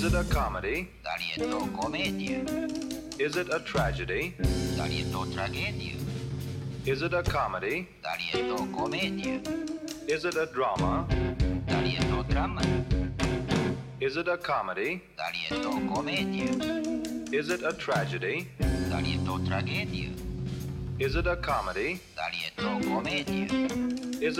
it a comedy? Darietto comedie. Is it a tragedy? Darietto tragedie. Is it a comedy? Darietto comedie. Is it a drama? Darietto dramma. Is it a comedy? Darietto comedie. Is it a tragedy? Darietto tragedie. Is it a comedy? Darietto comedie.